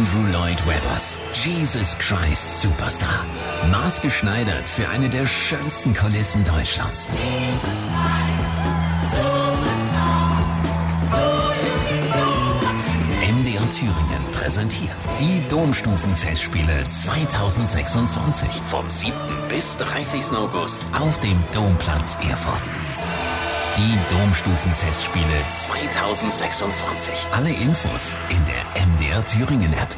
Andrew Lloyd Webbers, Jesus Christ Superstar. Maßgeschneidert für eine der schönsten Kulissen Deutschlands. MDR Thüringen präsentiert die Domstufenfestspiele 2026 vom 7. bis 30. August auf dem Domplatz Erfurt. Die Domstufenfestspiele 2026. Alle Infos in der MDR Thüringen App.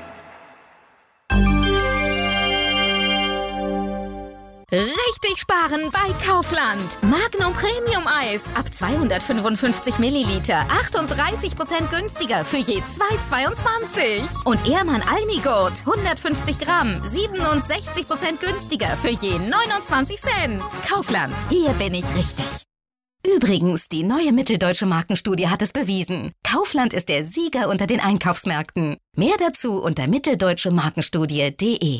Richtig sparen bei Kaufland. Magnum Premium Eis ab 255 Milliliter. 38% günstiger für je 2,22. Und Ehrmann Almigurt 150 Gramm. 67% günstiger für je 29 Cent. Kaufland, hier bin ich richtig. Übrigens, die neue Mitteldeutsche Markenstudie hat es bewiesen. Kaufland ist der Sieger unter den Einkaufsmärkten. Mehr dazu unter mitteldeutschemarkenstudie.de.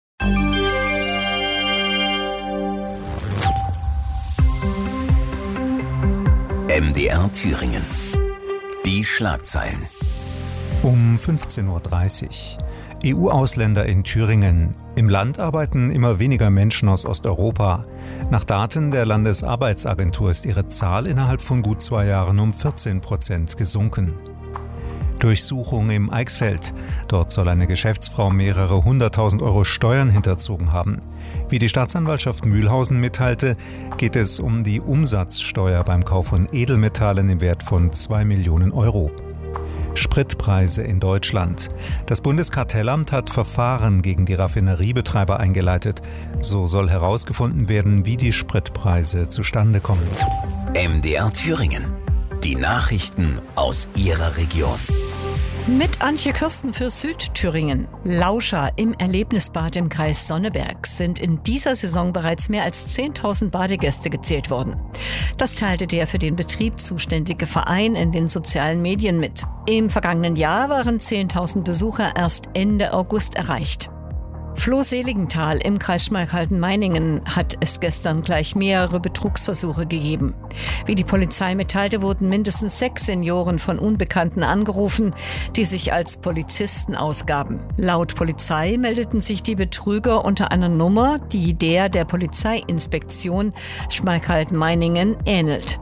MDR Thüringen. Die Schlagzeilen. Um 15.30 Uhr. EU-Ausländer in Thüringen. Im Land arbeiten immer weniger Menschen aus Osteuropa. Nach Daten der Landesarbeitsagentur ist ihre Zahl innerhalb von gut 2 Jahren um 14% gesunken. Durchsuchung im Eichsfeld. Dort soll eine Geschäftsfrau mehrere 100.000 Euro Steuern hinterzogen haben. Wie die Staatsanwaltschaft Mühlhausen mitteilte, geht es um die Umsatzsteuer beim Kauf von Edelmetallen im Wert von 2 Millionen Euro. Spritpreise in Deutschland. Das Bundeskartellamt hat Verfahren gegen die Raffineriebetreiber eingeleitet. So soll herausgefunden werden, wie die Spritpreise zustande kommen. MDR Thüringen. Die Nachrichten aus Ihrer Region. Mit Antje Kürsten für Südthüringen. Lauscher im Erlebnisbad im Kreis Sonneberg sind in dieser Saison bereits mehr als 10.000 Badegäste gezählt worden. Das teilte der für den Betrieb zuständige Verein in den sozialen Medien mit. Im vergangenen Jahr waren 10.000 Besucher erst Ende August erreicht. Floh-Seligenthal im Kreis Schmalkalden-Meiningen hat es gestern gleich mehrere Betrugsversuche gegeben. Wie die Polizei mitteilte, wurden mindestens 6 Senioren von Unbekannten angerufen, die sich als Polizisten ausgaben. Laut Polizei meldeten sich die Betrüger unter einer Nummer, die der Polizeiinspektion Schmalkalden-Meiningen ähnelt.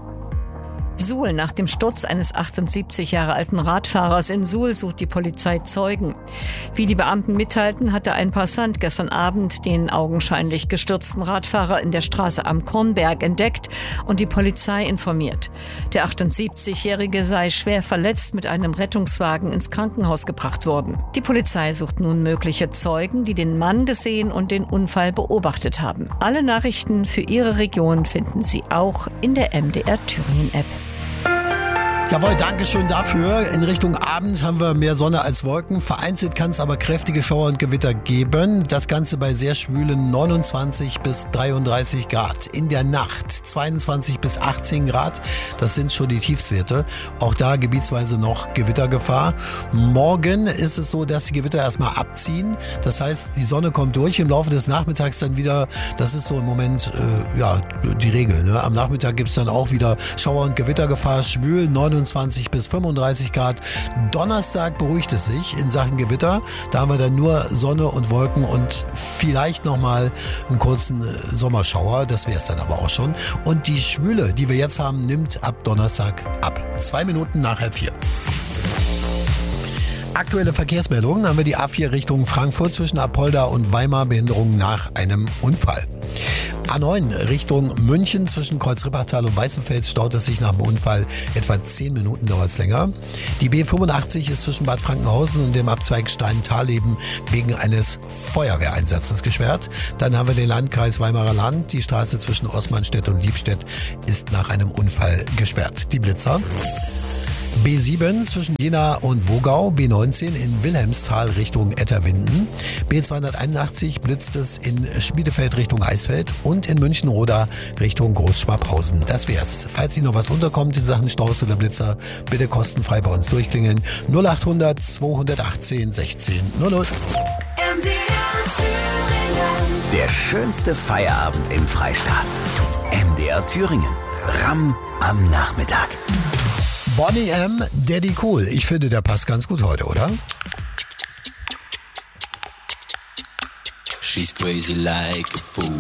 Suhl. Nach dem Sturz eines 78 Jahre alten Radfahrers in Suhl sucht die Polizei Zeugen. Wie die Beamten mitteilten, hatte ein Passant gestern Abend den augenscheinlich gestürzten Radfahrer in der Straße am Kornberg entdeckt und die Polizei informiert. Der 78-Jährige sei schwer verletzt mit einem Rettungswagen ins Krankenhaus gebracht worden. Die Polizei sucht nun mögliche Zeugen, die den Mann gesehen und den Unfall beobachtet haben. Alle Nachrichten für Ihre Region finden Sie auch in der MDR Thüringen-App. Jawohl, danke schön dafür. In Richtung Abend haben wir mehr Sonne als Wolken. Vereinzelt kann es aber kräftige Schauer und Gewitter geben. Das Ganze bei sehr schwülen 29 bis 33 Grad. In der Nacht 22 bis 18 Grad. Das sind schon die Tiefstwerte. Auch da gebietsweise noch Gewittergefahr. Morgen ist es so, dass die Gewitter erstmal abziehen. Das heißt, die Sonne kommt durch. Im Laufe des Nachmittags dann wieder, das ist so im Moment die Regel. Ne? Am Nachmittag gibt es dann auch wieder Schauer und Gewittergefahr. Schwül 29 bis 35 Grad. Donnerstag beruhigt es sich in Sachen Gewitter. Da haben wir dann nur Sonne und Wolken und vielleicht nochmal einen kurzen Sommerschauer. Das wäre es dann aber auch schon. Und die Schwüle, die wir jetzt haben, nimmt ab Donnerstag ab. 2 Minuten nach 3:30. Aktuelle Verkehrsmeldungen haben wir die A4 Richtung Frankfurt zwischen Apolda und Weimar, Behinderung nach einem Unfall. A9 Richtung München zwischen Kreuzrippertal und Weißenfels staut es sich nach dem Unfall. Etwa 10 Minuten dauert es länger. Die B85 ist zwischen Bad Frankenhausen und dem Abzweig Stein-Thaleben wegen eines Feuerwehreinsatzes gesperrt. Dann haben wir den Landkreis Weimarer Land. Die Straße zwischen Osmanstedt und Liebstedt ist nach einem Unfall gesperrt. Die Blitzer. B7 zwischen Jena und Wogau, B19 in Wilhelmsthal Richtung Etterwinden, B281 blitzt es in Schmiedefeld Richtung Eisfeld und in Münchenroda Richtung Großschwabhausen. Das wär's. Falls Ihnen noch was unterkommt in Sachen Staus oder Blitzer, bitte kostenfrei bei uns durchklingeln. 0800 218 16 00. Der schönste Feierabend im Freistaat. MDR Thüringen. Ramm am Nachmittag. Boney M. Daddy Cool. Ich finde, der passt ganz gut heute, oder? she's crazy like a fool.